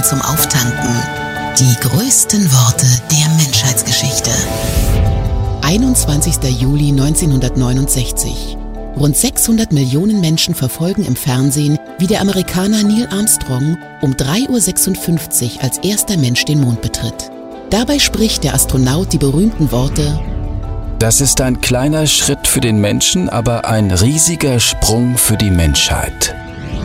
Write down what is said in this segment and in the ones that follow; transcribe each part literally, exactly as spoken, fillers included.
Minuten zum Auftanken. Die größten Worte der Menschheitsgeschichte. einundzwanzigster Juli neunzehnhundertneunundsechzig. Rund sechshundert Millionen Menschen verfolgen im Fernsehen, wie der Amerikaner Neil Armstrong um drei Uhr sechsundfünfzig als erster Mensch den Mond betritt. Dabei spricht der Astronaut die berühmten Worte: Das ist ein kleiner Schritt für den Menschen, aber ein riesiger Sprung für die Menschheit.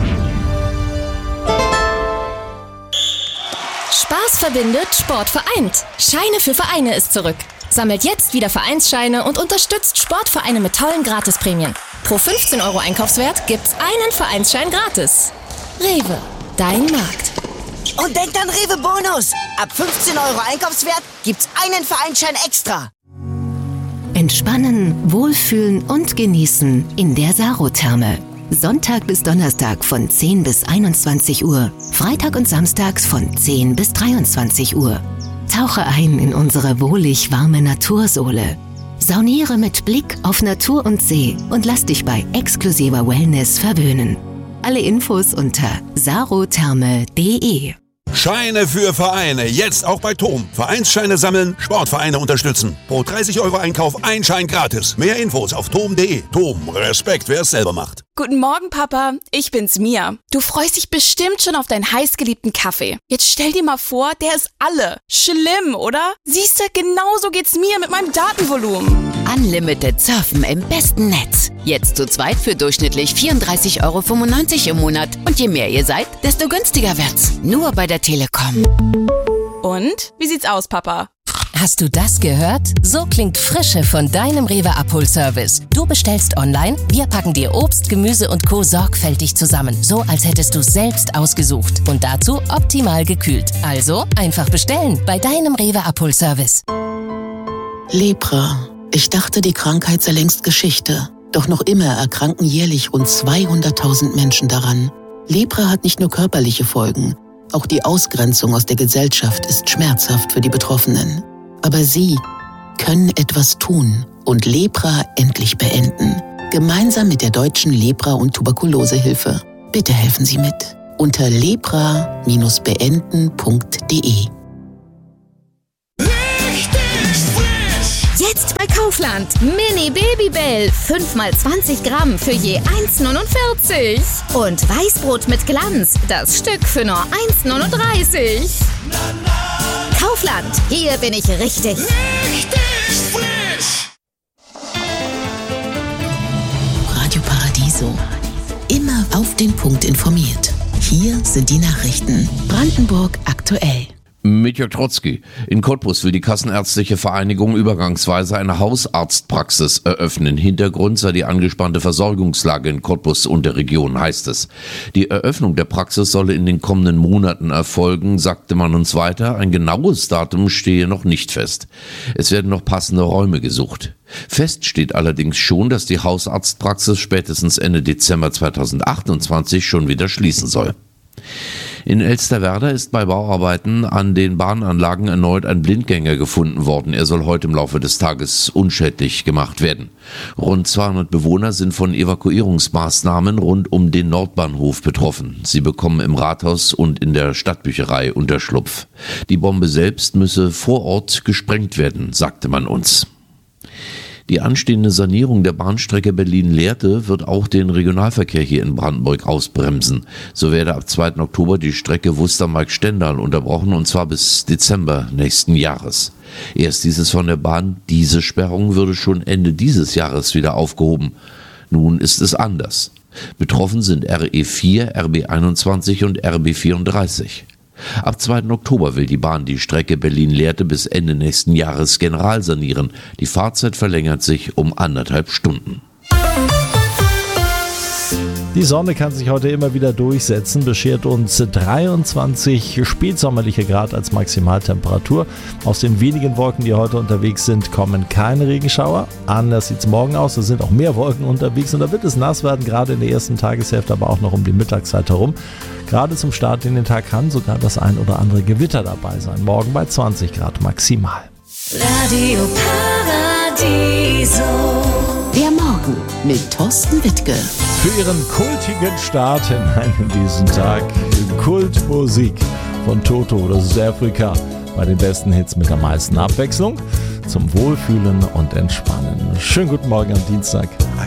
Spaß verbindet, Sport vereint. Scheine für Vereine ist zurück. Sammelt jetzt wieder Vereinsscheine und unterstützt Sportvereine mit tollen Gratisprämien. Pro fünfzehn Euro Einkaufswert gibt's einen Vereinsschein gratis. Rewe, dein Markt. Und denkt an Rewe Bonus. Ab fünfzehn Euro Einkaufswert gibt's einen Vereinsschein extra. Entspannen, wohlfühlen und genießen in der Sarotherme. Sonntag bis Donnerstag von zehn bis einundzwanzig Uhr, Freitag und Samstags von zehn bis dreiundzwanzig Uhr. Tauche ein in unsere wohlig warme Natursohle. Sauniere mit Blick auf Natur und See und lass dich bei exklusiver Wellness verwöhnen. Alle Infos unter sarotherme punkt de. Scheine für Vereine, jetzt auch bei T O M. Vereinsscheine sammeln, Sportvereine unterstützen. Pro dreißig Euro Einkauf ein Schein gratis. Mehr Infos auf tom punkt de. T O M, Respekt, wer es selber macht. Guten Morgen, Papa. Ich bin's, Mia. Du freust dich bestimmt schon auf deinen heißgeliebten Kaffee. Jetzt stell dir mal vor, der ist alle. Schlimm, oder? Siehste, genauso geht's mir mit meinem Datenvolumen. Unlimited Surfen im besten Netz. Jetzt zu zweit für durchschnittlich vierunddreißig Euro fünfundneunzig im Monat. Und je mehr ihr seid, desto günstiger wird's. Nur bei der Telekom. Und? Wie sieht's aus, Papa? Hast du das gehört? So klingt Frische von deinem Rewe Abholservice. Du bestellst online, wir packen dir Obst, Gemüse und Co. sorgfältig zusammen. So, als hättest du es selbst ausgesucht. Und dazu optimal gekühlt. Also einfach bestellen bei deinem Rewe Abholservice. Lepra. Ich dachte, die Krankheit sei längst Geschichte. Doch noch immer erkranken jährlich rund zweihunderttausend Menschen daran. Lepra hat nicht nur körperliche Folgen. Auch die Ausgrenzung aus der Gesellschaft ist schmerzhaft für die Betroffenen. Aber Sie können etwas tun und Lepra endlich beenden. Gemeinsam mit der Deutschen Lepra- und Tuberkulosehilfe. Bitte helfen Sie mit. Unter lepra Bindestrich beenden Punkt de. Jetzt bei Kaufland. Mini Babybell. fünf mal zwanzig Gramm für je eins neunundvierzig. Und Weißbrot mit Glanz. Das Stück für nur eins neununddreißig. Kaufland. Hier bin ich richtig. Richtig frisch. Radio Paradiso. Immer auf den Punkt informiert. Hier sind die Nachrichten. Brandenburg aktuell. Mit Jörg Trotzki. In Cottbus will die Kassenärztliche Vereinigung übergangsweise eine Hausarztpraxis eröffnen. Hintergrund sei die angespannte Versorgungslage in Cottbus und der Region, heißt es. Die Eröffnung der Praxis solle in den kommenden Monaten erfolgen, sagte man uns weiter. Ein genaues Datum stehe noch nicht fest. Es werden noch passende Räume gesucht. Fest steht allerdings schon, dass die Hausarztpraxis spätestens Ende Dezember zweitausendachtundzwanzig schon wieder schließen soll. In Elsterwerda ist bei Bauarbeiten an den Bahnanlagen erneut ein Blindgänger gefunden worden. Er soll heute im Laufe des Tages unschädlich gemacht werden. Rund zweihundert Bewohner sind von Evakuierungsmaßnahmen rund um den Nordbahnhof betroffen. Sie bekommen im Rathaus und in der Stadtbücherei Unterschlupf. Die Bombe selbst müsse vor Ort gesprengt werden, sagte man uns. Die anstehende Sanierung der Bahnstrecke Berlin-Lehrte wird auch den Regionalverkehr hier in Brandenburg ausbremsen. So werde ab zweiten Oktober die Strecke Wustermark-Stendal unterbrochen, und zwar bis Dezember nächsten Jahres. Erst dieses von der Bahn, diese Sperrung würde schon Ende dieses Jahres wieder aufgehoben. Nun ist es anders. Betroffen sind R E vier, R B einundzwanzig und R B vierunddreißig. Ab zweiten Oktober will die Bahn die Strecke Berlin-Lehrte bis Ende nächsten Jahres generalsanieren. Die Fahrzeit verlängert sich um anderthalb Stunden. Die Sonne kann sich heute immer wieder durchsetzen, beschert uns dreiundzwanzig spätsommerliche Grad als Maximaltemperatur. Aus den wenigen Wolken, die heute unterwegs sind, kommen keine Regenschauer. Anders sieht es morgen aus, es sind auch mehr Wolken unterwegs und da wird es nass werden, gerade in der ersten Tageshälfte, aber auch noch um die Mittagszeit herum. Gerade zum Start in den Tag kann sogar das ein oder andere Gewitter dabei sein. Morgen bei zwanzig Grad maximal. Radio Paradiso. Der Morgen mit Thorsten Wittke. Für ihren kultigen Start hinein in diesen Tag Kultmusik. von Toto, das ist Afrika. Bei den besten Hits mit der meisten Abwechslung zum Wohlfühlen und Entspannen. Schönen guten Morgen am Dienstag. Hi.